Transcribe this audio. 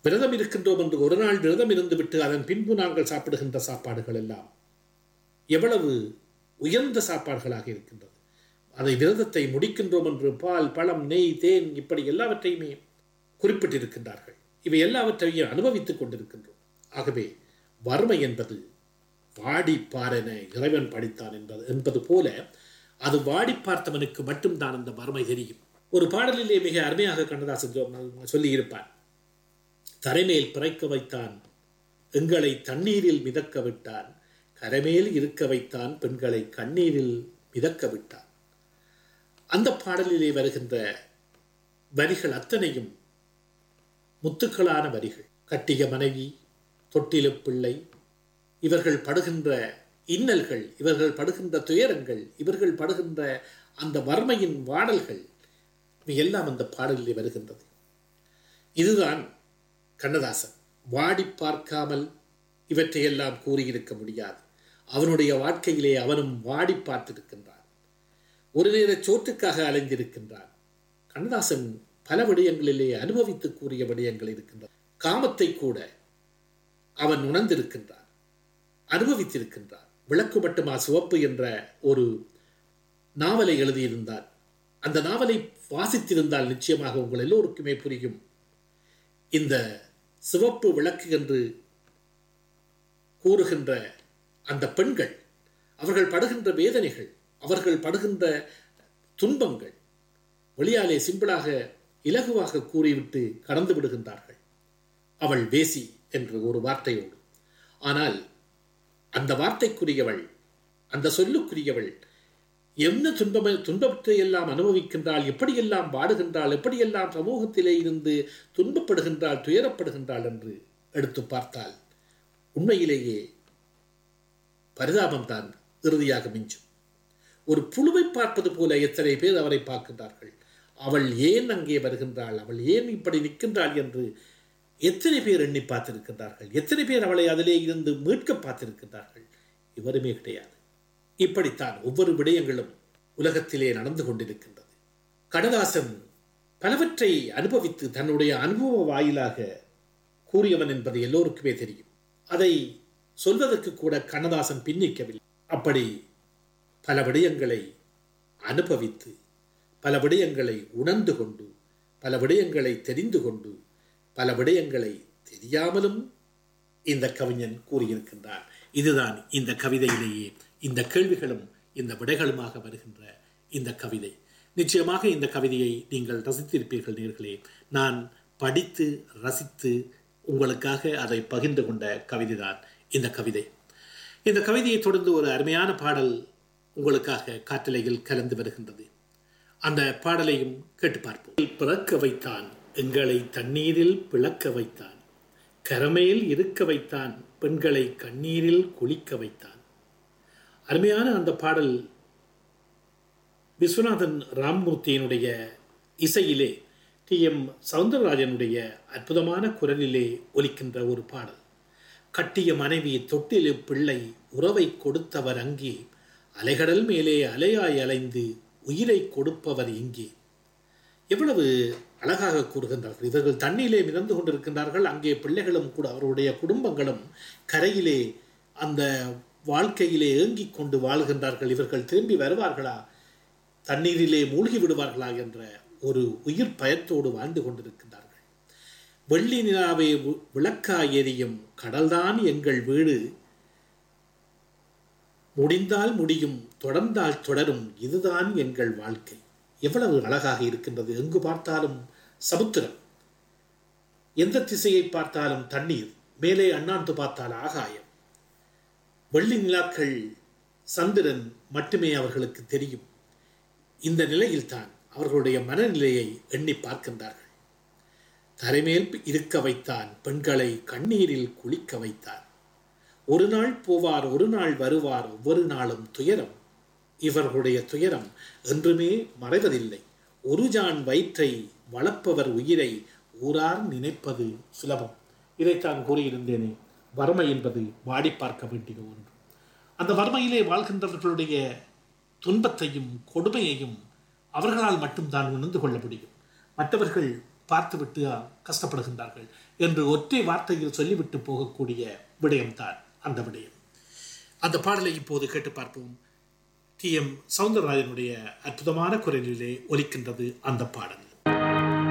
விரதம் இருக்கின்றோம் என்று ஒரு நாள் விரதம் இருந்துவிட்டு அதன் பின்பு நாங்கள் சாப்பிடுகின்ற சாப்பாடுகள் எல்லாம் எவ்வளவு உயர்ந்த சாப்பாடுகளாக இருக்கின்றது. அதை விரதத்தை முடிக்கின்றோம் என்று பால், பழம், நெய், தேன் இப்படி எல்லாவற்றையுமே குறிப்பிட்டிருக்கின்றார்கள். இவை எல்லாவற்றையும் அனுபவித்துக் கொண்டிருக்கின்றோம். ஆகவே வறுமை என்பது வாடி பாரென இறைவன் படித்தான் என்பது போல அது வாடி பார்த்தவனுக்கு மட்டும்தான் அந்த வறுமை தெரியும். ஒரு பாடலிலே மிக அருமையாக கண்ணதாசன் சொல்லியிருப்பான். தரைமேல் பிறக்க வைத்தான், எங்களை தண்ணீரில் மிதக்க விட்டான், கரைமேல் இருக்க வைத்தான், பெண்களை கண்ணீரில் மிதக்க விட்டான். அந்த பாடலிலே வருகின்ற வரிகள் அத்தனையும் முத்துக்களான வரிகள். கட்டிய மனைவி, தொட்டில பிள்ளை, இவர்கள் படுகின்ற இன்னல்கள், இவர்கள் படுகின்ற துயரங்கள், இவர்கள் படுகின்ற அந்த வறுமையின் வாடல்கள் எல்லாம் அந்த பாடலிலே வருகின்றது. இதுதான் கண்ணதாசன். வாடி பார்க்காமல் இவற்றையெல்லாம் கூறியிருக்க முடியாது. அவனுடைய வாழ்க்கையிலே அவனும் வாடி பார்த்திருக்கின்றான். ஒரு நேர சோற்றுக்காக அலைந்திருக்கின்றான். கண்ணதாசன் பல விடயங்களிலே அனுபவித்து கூறிய விடயங்கள் இருக்கின்றன. காமத்தை கூட அவன் உணர்ந்திருக்கின்றான், அனுபவித்திருக்கின்றான். விளக்கு மட்டுமா சிவப்பு என்ற ஒரு நாவலை எழுதியிருந்தார். அந்த நாவலை வாசித்திருந்தால் நிச்சயமாக உங்கள் எல்லோருக்குமே புரியும். இந்த சிவப்பு விளக்கு என்று கூறுகின்ற அந்த பெண்கள், அவர்கள் படுகின்ற வேதனைகள், அவர்கள் படுகின்ற துன்பங்கள் வெளியாலே சிம்பிளாக இலகுவாக கூறிவிட்டு கடந்து விடுகின்றார்கள். அவள் வேசி என்று ஒரு வார்த்தையோடு. ஆனால் அந்த வார்த்தைக்குரியவள், அந்த சொல்லுக்குரியவள் என்ன துன்பத்தை எல்லாம் அனுபவிக்கின்றாள், எப்படியெல்லாம் வாடுகின்றாள், எப்படியெல்லாம் சமூகத்திலே இருந்து துன்பப்படுகின்றாள், துயரப்படுகின்றாள் என்று எடுத்து பார்த்தால் உண்மையிலேயே பரிதாபம்தான் இறுதியாக மிஞ்சும். ஒரு புழுவை பார்ப்பது போல எத்தனை பேர் அவரை பார்க்கின்றார்கள். அவள் ஏன் அங்கே வருகின்றாள், அவள் ஏன் இப்படி நிற்கின்றாள் என்று எத்தனை பேர் எண்ணி பார்த்திருக்கின்றார்கள். எத்தனை பேர் அவளை அதிலே இருந்து மீட்க பார்த்திருக்கின்றார்கள். இவருமே கிடையாது. இப்படித்தான் ஒவ்வொரு விடயங்களும் உலகத்திலே நடந்து கொண்டிருக்கின்றது. கண்ணதாசன் பலவற்றை அனுபவித்து தன்னுடைய அனுபவ வாயிலாக கூறியவன் என்பது எல்லோருக்குமே தெரியும். அதை சொல்வதற்கு கூட கண்ணதாசன் பின்னிக்கவில்லை. அப்படி பல விடயங்களை அனுபவித்து, பல விடயங்களை உணர்ந்து கொண்டு, பல விடயங்களை தெரிந்து கொண்டு, பல விடயங்களை தெரியாமலும் இந்த கவிஞன் கூறியிருக்கின்றார். இதுதான் இந்த கவிதையிலேயே இந்த கேள்விகளும் இந்த விடைகளுமாக வருகின்ற இந்த கவிதை. நிச்சயமாக இந்த கவிதையை நீங்கள் ரசித்திருப்பீர்கள் நேர்களே. நான் படித்து ரசித்து உங்களுக்காக அதை பகிர்ந்து கொண்ட கவிதைதான் இந்த கவிதை. இந்த கவிதையை தொடர்ந்து ஒரு அருமையான பாடல் உங்களுக்காக காற்றலையில் கலந்து வருகின்றது. அந்த பாடலையும் கேட்டு பார்ப்போம். பிறக்க வைத்தான், எங்களை தண்ணீரில் பிளக்க வைத்தான், கரமேல் இருக்க வைத்தான், பெண்களை கண்ணீரில் குளிக்க வைத்தான். அருமையான அந்த பாடல் விஸ்வநாதன் ராமமூர்த்தியினுடைய இசையிலே TM சௌந்தரராஜனுடைய அற்புதமான குரலிலே ஒலிக்கின்ற ஒரு பாடல். கட்டிய மனைவி, தொட்டிலு பிள்ளை, உறவை கொடுத்தவர் அங்கே, அலைகடல் மேலே அலையாய் அலைந்து உயிரை கொடுப்பவர் இங்கே. எவ்வளவு அழகாக கூறுகின்றார்கள். இவர்கள் தண்ணீரிலே மிதந்து கொண்டிருக்கின்றார்கள். அங்கே பிள்ளைகளும் கூட அவருடைய குடும்பங்களும் கரையிலே அந்த வாழ்க்கையிலே ஏங்கிக் கொண்டு வாழ்கின்றார்கள். இவர்கள் திரும்பி வருவார்களா, தண்ணீரிலே மூழ்கி விடுவார்களா என்ற ஒரு உயிர் பயத்தோடு வாழ்ந்து கொண்டிருக்கின்றார்கள். வெள்ளி நிலாவே விளக்காய் எரியும், கடல்தான் எங்கள் வீடு, முடிந்தால் முடியும், தொடர்ந்தால் தொடரும், இதுதான் எங்கள் வாழ்க்கை. எவ்வளவு அழகாக இருக்கின்றது. எங்கு பார்த்தாலும் சமுத்திரம், எந்த திசையை பார்த்தாலும் தண்ணீர், மேலே அண்ணாந்து பார்த்தால் ஆகாயம், வெள்ளி நிலாக்கள், சந்திரன் மட்டுமே அவர்களுக்கு தெரியும். இந்த நிலையில்தான் அவர்களுடைய மனநிலையை எண்ணி பார்க்கின்றார்கள். தரைமேல் இருக்க வைத்தான், பெண்களை கண்ணீரில் குளிக்க வைத்தான். ஒரு நாள் போவார், ஒரு நாள் வருவார், ஒவ்வொரு நாளும் துயரம். இவர்களுடைய துயரம் என்றுமே மறைவதில்லை. ஒரு ஜான் வயிற்றை வளர்ப்பவர் உயிரை ஊரார் நினைப்பது சுலபம். இதைத்தான் கூறியிருந்தேனே, வறுமை என்பது வாடி பார்க்க வேண்டிய ஒன்று. அந்த வறுமையிலே வாழ்கின்றவர்களுடைய துன்பத்தையும் கொடுமையையும் அவர்களால் மட்டும்தான் உணர்ந்து கொள்ள முடியும். மற்றவர்கள் பார்த்துவிட்டு கஷ்டப்படுகின்றார்கள் என்று ஒற்றை வார்த்தையில் சொல்லிவிட்டு போகக்கூடிய விடயம்தான் அந்த விடயம். அந்த பாடலை இப்போது கேட்டு பார்ப்போம். டி.எம். சௌந்தரராஜனுடைய அற்புதமான குரலிலே ஒலிக்கின்றது அந்த பாடல்.